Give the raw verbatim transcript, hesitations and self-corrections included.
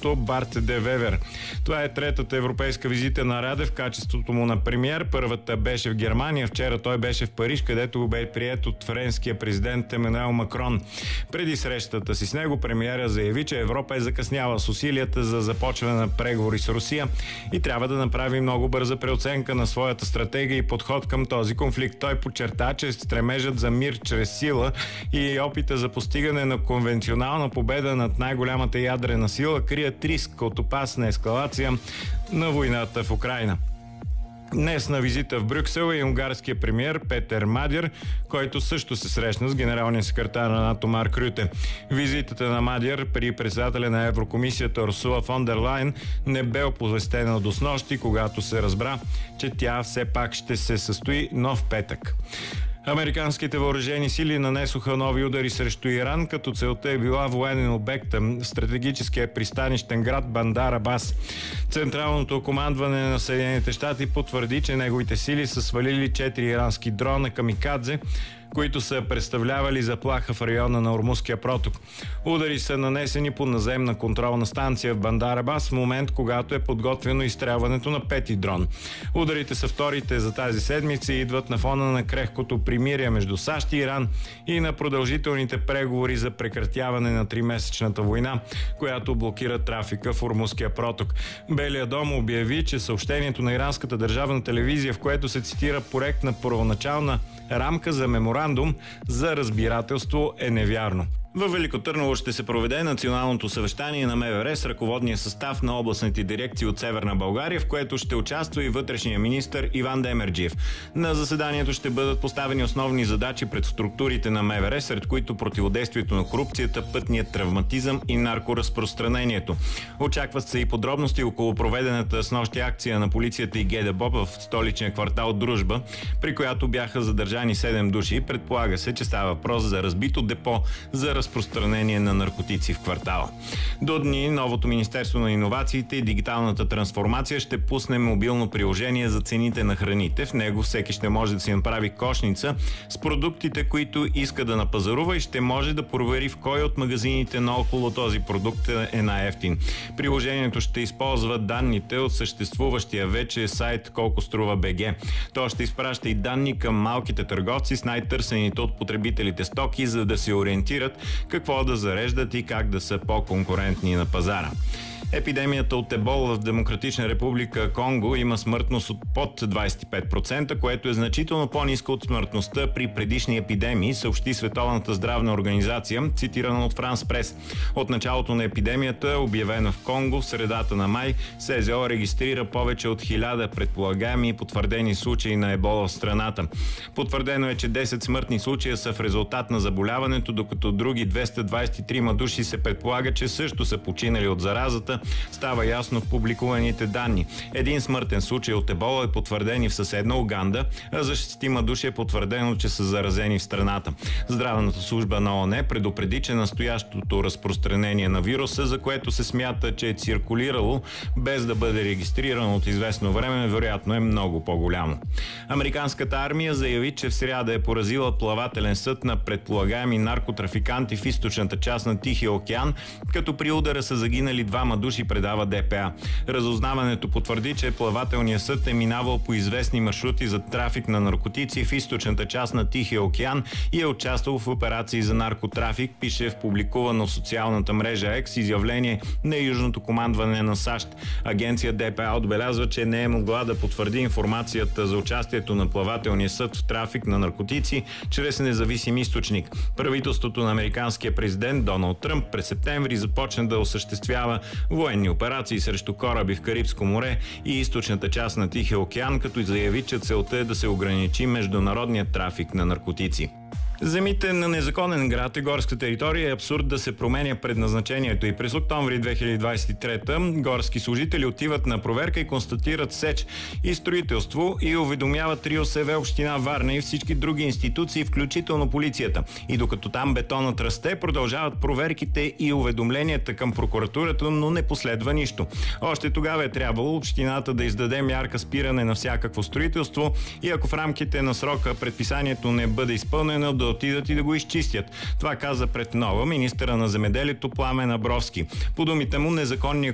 правителството Барт де Вевер. Това е третата европейска визита на Радев в качеството му на премиер. Първата беше в Германия. Вчера той беше в Париж, където го бе приет от френския президент Емануел Макрон. Преди срещата си с него премиера заяви, че Европа е закъсняла с усилията за започване на преговори с Русия и трябва да направи много бърза преоценка на своята стратегия и подход към този конфликт. Той подчерта, че стремежът за мир чрез сила и опита за постигане на конвенционална победа над най-голямата ядрена сила крият риск от опасна ескалация на войната в Украйна. Днес на визита в Брюксел е и унгарския премиер Петер Мадяр, който също се срещна с генералния секретар на НАТО Марк Рюте. Визитата на Мадяр при председателя на Еврокомисията Урсула фон дер Лайен не бе оповестена до снощи, когато се разбра, че тя все пак ще се състои нов петък. Американските въоръжени сили нанесоха нови удари срещу Иран, като целта е била военен обект в стратегическия пристанищен град Бандар Абас. Централното командване на Съединените щати потвърди, че неговите сили са свалили четири ирански дрона камикадзе, които са представлявали заплаха в района на Ормузския проток. Удари са нанесени по наземна контролна станция в Бандар Абас в момент, когато е подготвено изстрелването на пети дрон. Ударите са вторите за тази седмица и идват на фона на крехкото примирие между САЩ и Иран и на продължителните преговори за прекратяване на тримесечната война, която блокира трафика в Ормузския проток. Белия дом обяви, че съобщението на иранската държавна телевизия, в което се цитира проект на първоначална рамка за меморандум за разбирателство, е невярно. Във Велико Търново ще се проведе националното съвещание на МВР с ръководния състав на областните дирекции от Северна България, в което ще участва и вътрешния министър Иван Демерджиев. На заседанието ще бъдат поставени основни задачи пред структурите на МВР, сред които противодействието на корупцията, пътният травматизъм и наркоразпространението. Очакват се и подробности около проведената снощи акция на полицията и ГДБОП в столичния квартал Дружба, при която бяха задържани седем души. Предполага се, че става въпрос за разбито депо за разпространение на наркотици в квартала. До дни новото Министерство на иновациите и дигиталната трансформация ще пусне мобилно приложение за цените на храните. В него всеки ще може да си направи кошница с продуктите, които иска да напазарува и ще може да провери в кой от магазините наоколо този продукт е най-евтин. Приложението ще използва данните от съществуващия вече сайт Колко струва БГ. То ще изпраща и данни към малките търговци с най-търсените от потребителите стоки, за да се ориентират какво да зареждат и как да са по-конкурентни на пазара. Епидемията от ебола в Демократична република Конго има смъртност от под двадесет и пет процента, което е значително по-ниска от смъртността при предишни епидемии, съобщи Световната здравна организация, цитирана от Франс Прес. От началото на епидемията, обявена в Конго в средата на май, СЗО регистрира повече от хиляда предполагаеми и потвърдени случаи на ебола в страната. Потвърдено е, че десет смъртни случая са в резултат на заболяването, докато други двеста двадесет и три души се предполага, че също са починали от заразата, става ясно в публикуваните данни. Един смъртен случай от ебола е потвърден и в съседна Уганда, а за шестима души е потвърдено, че са заразени в страната. Здравната служба на ООН предупреди, че настоящото разпространение на вируса, за което се смята, че е циркулирало без да бъде регистрирано от известно време, вероятно е много по-голямо. Американската армия заяви, че в сряда е поразила плавателен съд на предполагаеми наркотрафиканти в източната част на Тихия океан, като при удара са загинали двама души, предава ДПА. Разузнаването потвърди, че плавателният съд е минавал по известни маршрути за трафик на наркотици в източната част на Тихия океан и е участвал в операции за наркотрафик, пише в публикувано в социалната мрежа X изявление на Южното командване на САЩ. Агенция ДПА отбелязва, че не е могла да потвърди информацията за участието на плавателния съд в трафик на наркотици чрез независим източник. Правителството на американския президент Доналд Тръмп през септември започна да осъществява военни операции срещу кораби в Карибско море и източната част на Тихия океан, като заяви, че целта е да се ограничи международният трафик на наркотици. Земите на незаконен град и горска територия е абсурд да се променя предназначението и през октомври две хиляди двадесет и трета горски служители отиват на проверка и констатират сеч и строителство и уведомяват РИОСВ, община Варна и всички други институции, включително полицията. И докато там бетонът расте, продължават проверките и уведомленията към прокуратурата, но не последва нищо. Още тогава е трябвало общината да издаде мярка спиране на всякакво строителство и ако в рамките на срока предписанието не бъде изпълнено, да отидат и да го изчистят. Това каза пред Нова министъра на земеделието Пламен Абровски. По думите му, незаконният